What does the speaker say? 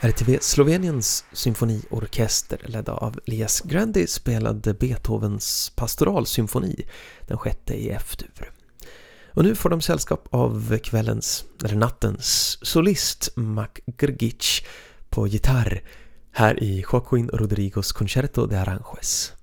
RTV Sloveniens symfoniorkester ledd av Lias Grandi spelade Beethovens pastoralsymfoni, den sjätte i F-dur. Och nu får de sällskap av nattens solist Mac Grgic på gitarr här i Joaquín Rodrigos Concerto de Aranjuez.